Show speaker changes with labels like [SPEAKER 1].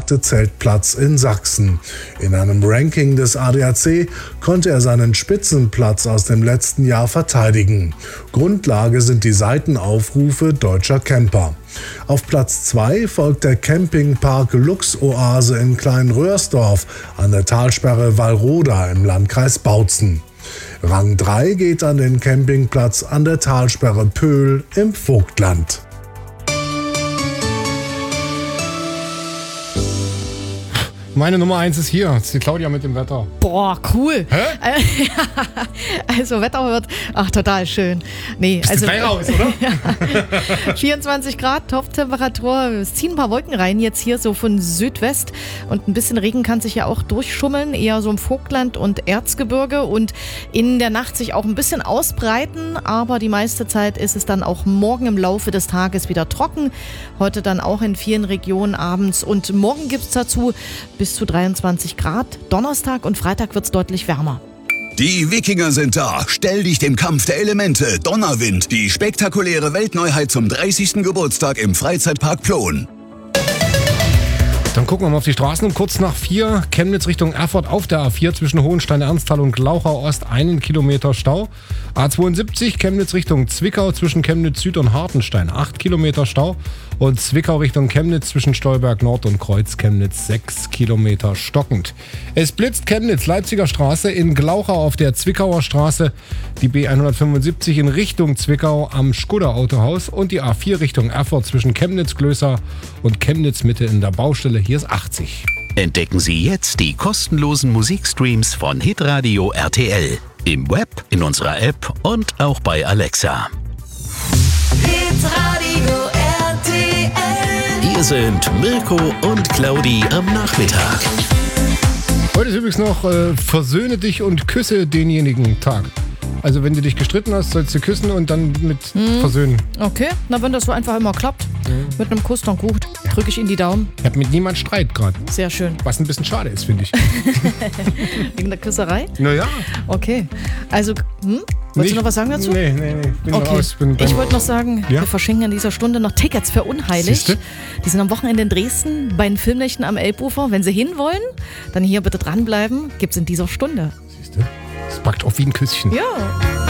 [SPEAKER 1] angesagte Zeltplatz in Sachsen. In einem Ranking des ADAC konnte er seinen Spitzenplatz aus dem letzten Jahr verteidigen. Grundlage sind die Seitenaufrufe deutscher Camper. Auf Platz 2 folgt der Campingpark Luxoase in Kleinröhrsdorf an der Talsperre Wallroda im Landkreis Bautzen. Rang 3 geht an den Campingplatz an der Talsperre Pöhl im Vogtland.
[SPEAKER 2] Meine Nummer 1 ist hier. Das ist die Claudia mit dem Wetter.
[SPEAKER 3] Boah, cool.
[SPEAKER 2] Hä?
[SPEAKER 3] Also Wetter wird, total schön. Nee,
[SPEAKER 2] Bist
[SPEAKER 3] also
[SPEAKER 2] du gleich raus, oder?
[SPEAKER 3] 24 Grad, Top-Temperatur. Es ziehen ein paar Wolken rein jetzt hier so von Südwest. Und ein bisschen Regen kann sich ja auch durchschummeln, eher so im Vogtland und Erzgebirge. Und in der Nacht sich auch ein bisschen ausbreiten. Aber die meiste Zeit ist es dann auch morgen im Laufe des Tages wieder trocken. Heute dann auch in vielen Regionen abends. Und morgen gibt es dazu bis zu 23 Grad. Donnerstag und Freitag wird es deutlich wärmer.
[SPEAKER 4] Die Wikinger sind da. Stell dich dem Kampf der Elemente. Donnerwind, die spektakuläre Weltneuheit zum 30. Geburtstag im Freizeitpark Plon.
[SPEAKER 2] Dann gucken wir mal auf die Straßen. Kurz nach 4 Chemnitz Richtung Erfurt auf der A4 zwischen Hohenstein-Ernsthal und Glauchau Ost 1 Kilometer Stau. A72 Chemnitz Richtung Zwickau zwischen Chemnitz Süd und Hartenstein 8 Kilometer Stau. Und Zwickau Richtung Chemnitz zwischen Stolberg Nord und Kreuz Chemnitz 6 Kilometer stockend. Es blitzt Chemnitz Leipziger Straße in Glauchau auf der Zwickauer Straße, die B175 in Richtung Zwickau am Schkudder Autohaus und die A4 Richtung Erfurt zwischen Chemnitz-Glößer und Chemnitz Mitte in der Baustelle. Hier ist 80.
[SPEAKER 5] Entdecken Sie jetzt die kostenlosen Musikstreams von Hitradio RTL. Im Web, in unserer App und auch bei Alexa.
[SPEAKER 6] Hitradio RTL.
[SPEAKER 5] Hier sind Mirko und Claudi am Nachmittag.
[SPEAKER 2] Heute ist übrigens noch Versöhne dich und küsse denjenigen Tag. Also wenn du dich gestritten hast, sollst du küssen und dann mit versöhnen.
[SPEAKER 3] Okay, na wenn das so einfach immer klappt, mit einem Kuss dann gut, drücke ich Ihnen die Daumen.
[SPEAKER 2] Ich habe mit niemand Streit gerade.
[SPEAKER 3] Sehr schön.
[SPEAKER 2] Was ein bisschen schade ist, finde ich.
[SPEAKER 3] Wegen der Küsserei?
[SPEAKER 2] Naja.
[SPEAKER 3] Okay, also, wolltest du noch was sagen dazu?
[SPEAKER 2] Nee. Bin
[SPEAKER 3] Okay,
[SPEAKER 2] raus.
[SPEAKER 3] ich wollte noch sagen,
[SPEAKER 2] Ja?
[SPEAKER 3] wir verschenken in dieser Stunde noch Tickets für Unheilig.
[SPEAKER 2] Siehste?
[SPEAKER 3] Die sind am Wochenende in Dresden bei den Filmnächten am Elbufer. Wenn Sie hinwollen, dann hier bitte dranbleiben. Gibt's in dieser Stunde.
[SPEAKER 2] Siehst du? Das packt auf wie ein Küsschen.
[SPEAKER 3] Ja.